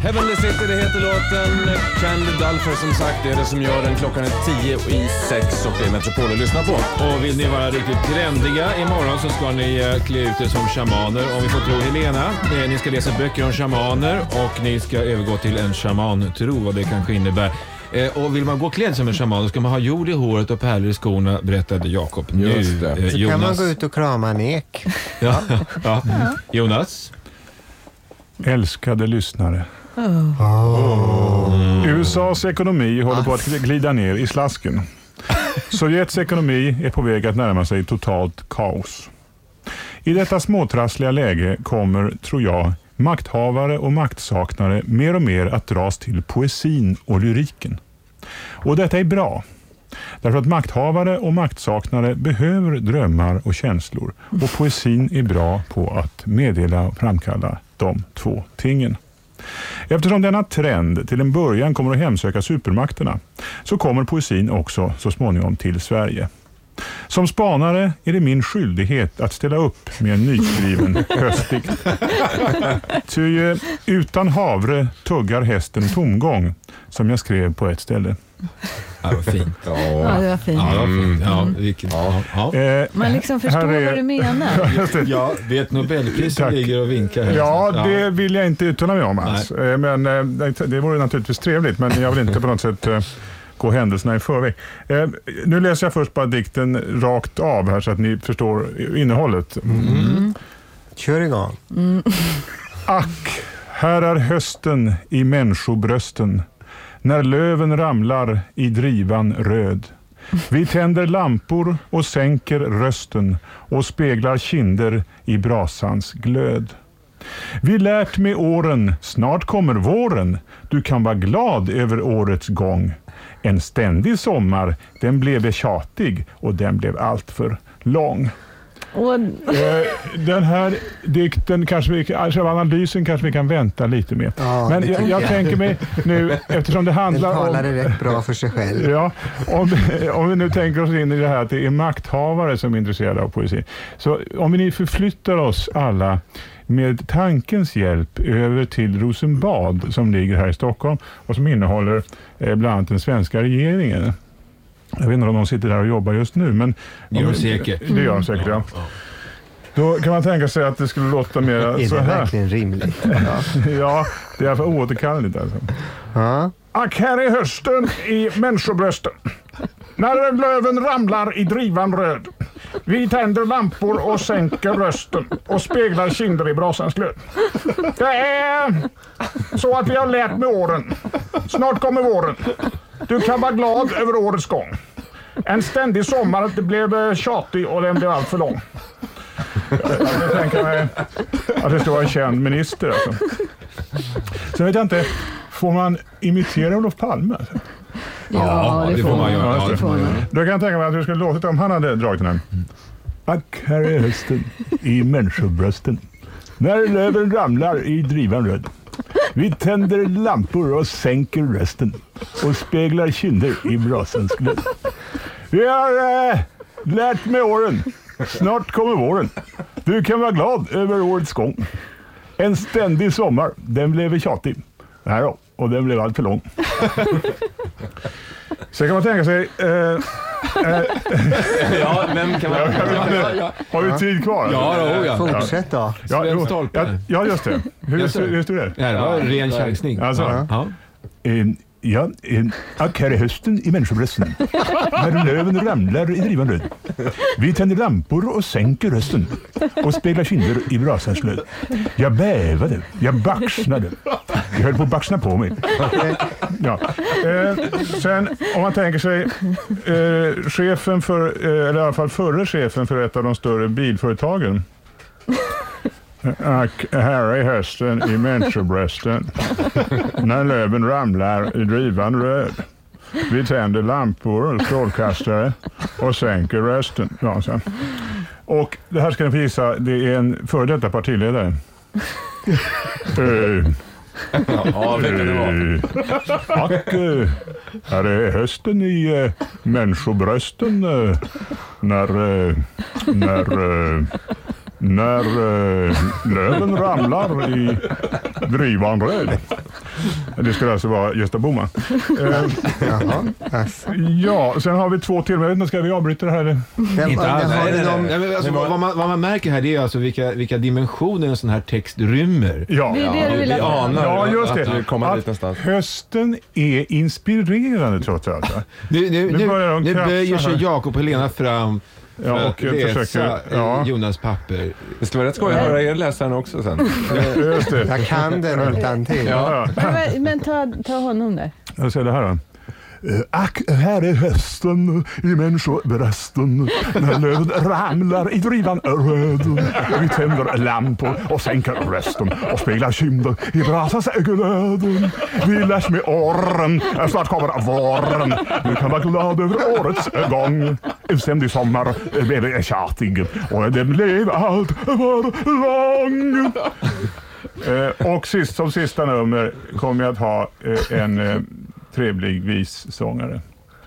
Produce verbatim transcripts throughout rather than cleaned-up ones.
Heavenly City, det heter låten. Candy Dulfer, som sagt, det är det som gör den. Klockan är tio i sex och det är Metropol att lyssna på. Och vill ni vara riktigt trendiga imorgon så ska ni klä ut er som shamaner. Om vi får tro Helena, ni ska läsa böcker om shamaner och ni ska övergå till en shaman-tro, vad det kanske innebär. Eh, och vill man gå klädd som en shaman då ska man ha jord i håret och pärlor i skorna, berättade Jakob. Just det. Nu, eh, så Jonas. kan man gå ut och krama en ek. Ja, ja. Jonas? Älskade lyssnare. Oh. Oh. U S A:s ekonomi håller på att glida ner i slasken. Sovjets ekonomi är på väg att närma sig totalt kaos. I detta småtrassliga läge kommer, tror jag, makthavare och maktsaknare mer och mer att dras till poesin och lyriken. Och detta är bra. Därför att makthavare och maktsaknare behöver drömmar och känslor. Och poesin är bra på att meddela och framkalla de två tingen. Eftersom denna trend till en början kommer att hemsöka supermakterna så kommer poesin också så småningom till Sverige. Som spanare är det min skyldighet att ställa upp med en nyskriven höstdikt. Ty utan havre tuggar hästen tomgång, som jag skrev på ett ställe. Ja, vad fint. Ja, ja det var fint. Ja, det var fint. Ja, vilket, ja. Ja. Eh, Man liksom förstår är, vad du menar. Ja, det är ett Nobelpris som ligger och vinkar här. Ja, ja, det vill jag inte uttala mig om alls. Nej. Men det vore naturligtvis trevligt, men jag vill inte på något sätt gå händelserna i förväg. Eh, nu läser jag först bara dikten rakt av här så att ni förstår innehållet. Mm. Kör igång. Mm. Ack, här är hösten i människobrösten, när löven ramlar i drivan röd. Vi tänder lampor och sänker rösten och speglar kinder i brasans glöd. Vi lärt med åren, snart kommer våren, du kan vara glad över årets gång. En ständig sommar, den blev tjatig och den blev allt för lång. Och... eh, den här dikten, kanske vi, alltså analysen kanske vi kan vänta lite med. Ja, men jag, jag, jag tänker mig nu, eftersom det handlar den om... Den talar rätt bra för sig själv. Ja, om, om vi nu tänker oss in i det här att det är makthavare som är intresserade av poesi. Så om vi nu förflyttar oss alla med tankens hjälp över till Rosenbad som ligger här i Stockholm och som innehåller eh, bland annat den svenska regeringen. Jag vet inte om de sitter där och jobbar just nu, men... Det gör de säkert. Det gör de säkert, ja. ja. Då kan man tänka sig att det skulle låta mer så här. Är det verkligen rimligt? Ja, ja, det är för oåterkalleligt alltså. Ja. Ack, här är hösten i människobrösten. När löven ramlar i drivan röd. Vi tänder lampor och sänker rösten och speglar kinder i brasans glöd. Det är så att vi har lärt med åren. Snart kommer våren. Du kan vara glad över årets gång. En ständig sommar, det blev tjatig och den blev allt för lång. Jag tänker mig att det ska vara en känd minister. Alltså. Sen vet jag inte, får man imitera Olof Palme? Alltså? Ja, ja, det, det får man göra. Ja, det får man. Då kan jag tänka mig att du skulle låtit om han hade dragit den här. Ack, här är hösten i människobrösten. När löven ramlar i drivan röd. Vi tänder lampor och sänker rösten och speglar kinder i brasans glöd. Vi har äh, lärt med åren. Snart kommer våren. Du kan vara glad över årets gång. En ständig sommar, den blev tjatig. Nej då, och den blev allt för lång. Så kan man tänka sig... Eh, eh, ja, men kan man... Ja, ja, ja. Har vi tid kvar? Ja, då, ja. Fortsätt då. Ja, jo, ja, ja, just det. Hur just det. Just det. Ja, det var en ren chansning. Alltså, ja. Ja. Eh, ja, en ack, här är hösten i människobrösten. När löven ramlar i drivan röd. Vi tänder lampor och sänker rösten och speglar kinder i brasans glöd. Jag bävade, jag baxnade. Jag höll på att baxna på mig. Ja. Eh, sen om man tänker sig eh, chefen för, eh, eller i alla fall förre chefen för ett av de större bilföretagen. Ack, här är hösten i människobrösten. När löven ramlar i drivan röd. Vi tänder lampor och strålkastare och sänker rösten. Ja, så. Och det här ska ni få gissa, det är en före detta partiledare. uh, ja, det kan det vara. Ack, uh, här är hösten i uh, människobrösten. Uh, när... Uh, när uh, När eh, löven ramlar i drivan röd. Det skulle alltså vara Gösta Boman. Eh, Jaha, alltså. ja, sen har vi två till. Men ska vi avbryta det här? Eller? Den, Inte alls. har Nej, du nej, någon- nej. Men alltså, vad, man, vad man märker här, det är alltså vilka, vilka dimensioner en sån här text rymmer. Ja, Det är det du vill Vi att anar ja just att det. vi kommer dit Att någonstans. hösten är inspirerande trots allt. va? Nu, nu, Nu nu, börjar de nu krafsa böjer sig här. Jakob och Helena fram för Ja, att och jag läsa försöker- ja. eh, Jonas papper. Det skulle vara rätt skoj att höra er läsa den också sen. Just det. Jag kan den utan till. Ja, ja. Men, men ta, ta honom där. Jag ser det här då. Eh, Ack, här är hösten i människobrösten. När lövet ramlar i drivan röd. Vi tänder lampor och sänker rösten och speglar kinder i brasans glöden. Vi lärs med åren, snart kommer våren. Du kan vara glad över årets gång. En ständig sommar blev tjatig och det blev allt för lång. Eh, och sist, som sista nummer kommer jag att ha eh, en eh, trevlig vissångare.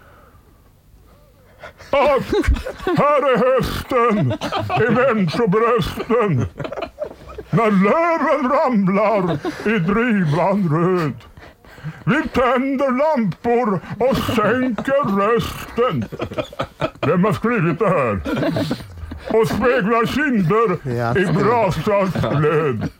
Och här är hösten i människobrösten. När löven ramlar i drivan röd. Vi tänder lampor och sänker rösten. Vem har skrivit det här? Och speglar kinder i brasans glöd.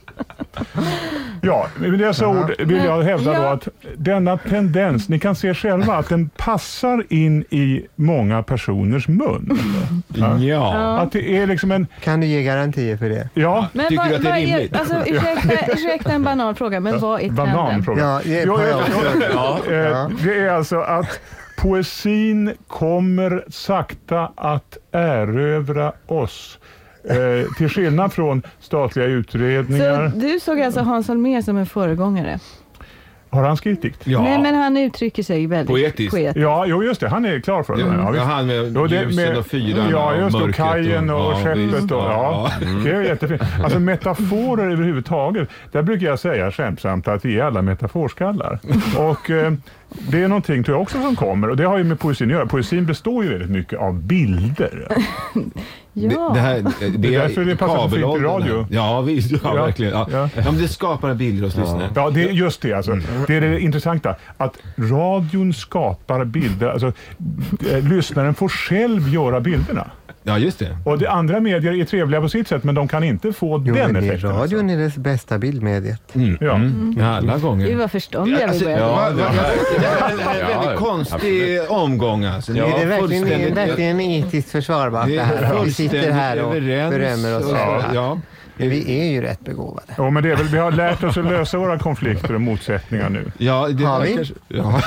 Ja, med dessa ord vill jag hävda då att denna tendens, ni kan se själva att den passar in i många personers mun. Ja. Att det är liksom en, Kan du ge garantier för det? ja, Men Tycker vad, du att det är vad rimligt? Alltså, ursäkta, ursäkta en banal fråga, men vad är trenden? bananfråga. Ja, det Jo, har jag jo, också. jo. Eh, det är alltså att poesin kommer sakta att erövra oss. Eh, till skillnad från statliga utredningar. Så du såg alltså Hans Holmér som en föregångare? Har han skrivit dikt? Ja. Nej, men han uttrycker sig väldigt Poetiskt. poetiskt. Ja, jo, just det. Han är klar för det. Ja, Ja, visst. han med Jo, det- ljusen med- och fyran Ja, just och det. Och mörkret. kajen och ja, skeppet. visst. Och, ja, det är jättefint. Alltså metaforer överhuvudtaget. Där brukar jag säga skämtsamt att vi är alla metaforskallar. Och eh, det är någonting tror jag också som kommer. Och det har ju med poesin att göra. Poesin består ju väldigt mycket av bilder. Ja. Det, det, här, det, Det är därför det passar så fint i kabelåldern radio. här. Ja, visst. Ja, Ja, verkligen. Ja. ja. Ja. men det skapar bilder hos lyssnare. Ja, det är just det. Alltså. Det är det intressanta. Att radion skapar bilder. Alltså, eh, lyssnaren får själv göra bilderna. Ja, just det. Och det andra medier är trevliga på sitt sätt, men de kan inte få Jo, den men det är effekten. radion är det bästa bildmediet. Mm. Ja. Mm. Ja, alla gånger. Gud vad förståndiga Alltså, vi ja, började. va, va, det här är en Ja, väldigt konstig omgång. Alltså. Ni är det verkligen, fullständigt- verkligen etiskt försvarbart det, det är här? Vi sitter här och överens berömmer oss. och- Ja. Ja. Men vi är ju rätt begåvade. Ja, men det är väl, vi har lärt oss att lösa våra konflikter och motsättningar nu. Ja, det Har vi? kanske- Ja.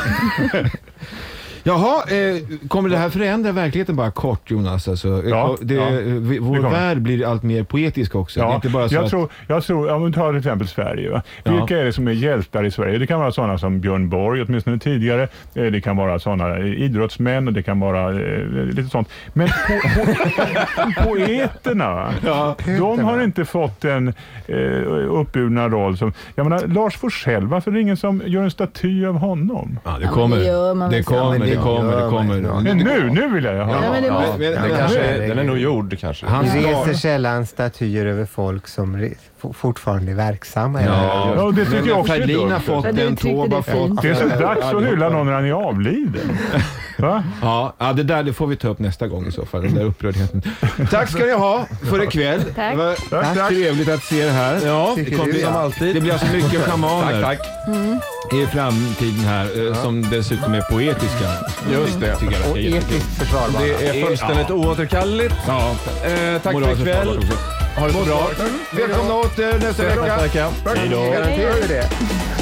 Jaha, eh, kommer det här förändra verkligheten bara kort, Jonas? Alltså, Ja, det, ja, vi, vår det kommer. värld blir allt mer poetisk också. Det är Ja, inte bara så jag, att, tror, jag tror, om vi tar till exempel Sverige. Va? Ja. Vilka är det som är hjältar i Sverige? Det kan vara sådana som Björn Borg, åtminstone tidigare. Eh, Det kan vara sådana idrottsmän och det kan vara eh, lite sånt. Men po po poeterna, Ja. de har inte fått en eh, uppburna roll. Som, jag menar, Lars Forssell, varför är det ingen som gör en staty av honom? Ja, det Ja, kommer. men det gör man det väl. kommer, Ja, men det det kommer, det gör kommer. man. Ja. Men nu, nu vill jag ha. Ja, men det Ja, måste... men- den, men- kanske, herregud. den är nog gjord kanske. Han Vi ska- reser sällan statyer över folk som re- f- fortfarande är verksamma. Ja, Ja, det tycker men jag också är Ferlin har dumt. fått Ja, du en, uttryckte Taube har det fint. fått... Det är så dags att hylla någon när han är avliden. Va? Ja, ja, det där det får vi ta upp nästa gång i så fall, den där upprördheten. Tack ska ni ha för ikväll. Tack. Det var Tack, tack. trevligt att se er här. Ja, Tycker det, kommer du? bli, Som alltid. det blir alltså mycket schamaner Tack, tack. i framtiden här, eh, som dessutom är poetiska. Just det. Tycker jag Och verkar jättekul. etiskt försvarbara. Det är fullständigt oåterkalleligt. Ja, Eh, tack för moraliskt ikväll. försvarbart också. Ha det så bra. Välkomna åter nästa Ses nästa vecka. vecka. Tack. Hej då. Garanterar du det?